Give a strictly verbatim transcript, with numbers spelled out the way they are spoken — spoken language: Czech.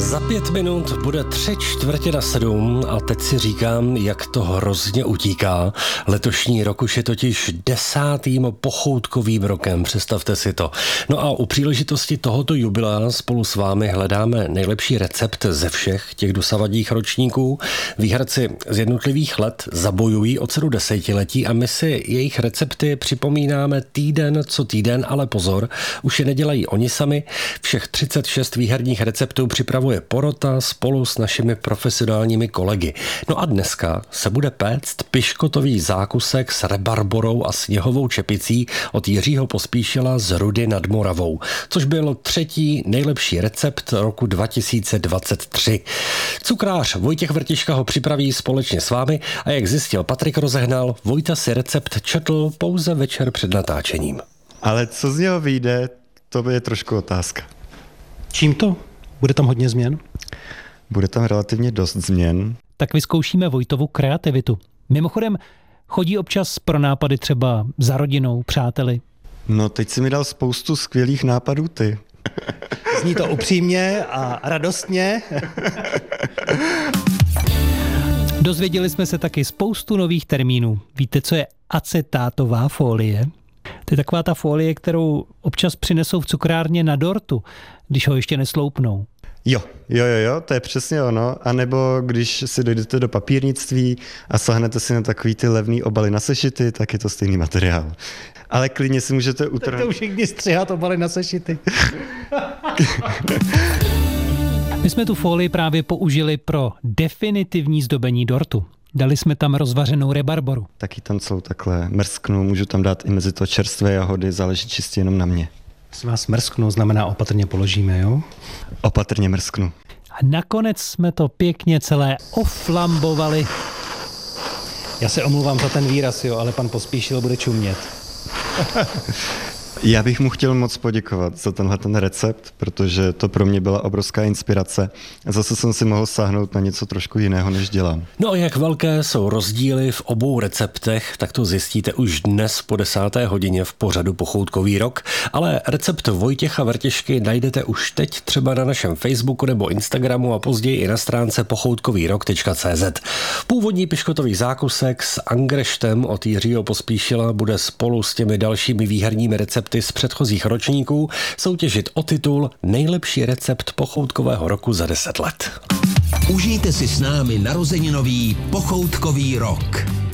Za pět minut bude tři čtvrtě na sedm a teď si říkám, jak to hrozně utíká. Letošní rok už je totiž desátým pochoutkovým rokem, představte si to. No a u příležitosti tohoto jubilea spolu s vámi hledáme nejlepší recept ze všech těch dosavadních ročníků. Výherci z jednotlivých let zabojují o cenu desetiletí a my si jejich recepty připomínáme týden co týden, ale pozor, už je nedělají oni sami. Všech třicet šest výherních receptů připravuje porota spolu s našimi profesionálními kolegy. No a dneska se bude péct piškotový zákusek s rebarborou a sněhovou čepicí od Jiřího Pospíšila z Rudy nad Moravou, což byl třetí nejlepší recept roku dva tisíce dvacet tři. Cukrář Vojtěch Vrtiška ho připraví společně s vámi a jak zjistil Patrik Rozehnal, Vojta si recept četl pouze večer před natáčením. Ale co z něho vyjde, to je trošku otázka. Čím to? Bude tam hodně změn? Bude tam relativně dost změn. Tak vyzkoušíme Vojtovu kreativitu. Mimochodem, chodí občas pro nápady třeba za rodinou, přáteli? No, teď si mi dal spoustu skvělých nápadů ty. Zní to upřímně a radostně. Dozvěděli jsme se taky spoustu nových termínů. Víte, co je acetátová folie? To je taková ta folie, kterou občas přinesou v cukrárně na dortu, když ho ještě nesloupnou. Jo, jo, jo, jo, to je přesně ono. A nebo když si dojdete do papírnictví a sáhnete si na takový ty levný obaly na sešity, tak je to stejný materiál. Ale klidně si můžete utrhnout. Tak to už někdy střihat obaly na sešity. My jsme tu folii právě použili pro definitivní zdobení dortu. Dali jsme tam rozvařenou rebarboru. Taky tam celou takhle mrsknu, můžu tam dát i mezi to čerstvé jahody, záleží čistě jenom na mě. Prosím vás, mrsknu znamená opatrně položíme, jo? Opatrně mrsknu. A nakonec jsme to pěkně celé oflambovali. Já se omluvám za ten výraz, jo, ale pan Pospíšil bude čumět. Já bych mu chtěl moc poděkovat za tenhle ten recept, protože to pro mě byla obrovská inspirace. Zase jsem si mohl sáhnout na něco trošku jiného, než dělám. No a jak velké jsou rozdíly v obou receptech, tak to zjistíte už dnes po desáté hodině v pořadu Pochoutkový rok, ale recept Vojtěcha Vrtišky najdete už teď třeba na našem Facebooku nebo Instagramu a později i na stránce pochoutkovýrok tečka cé zet. Původní piškotový zákusek s angreštem od Jiřího Pospíšila bude spolu s těmi dalšími výherními recepty z předchozích ročníků soutěžit o titul Nejlepší recept pochoutkového roku za deset let. Užijte si s námi narozeninový Pochoutkový rok.